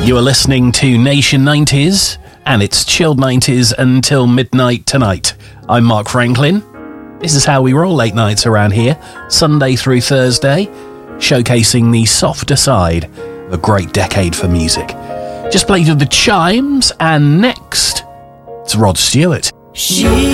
You are listening to Nation 90s, and it's chilled 90s until midnight tonight. I'm Mark Franklin. This is how we roll late nights around here, Sunday through Thursday, showcasing the softer side of a great decade for music. Just played with the Chimes, and next, it's Rod Stewart. She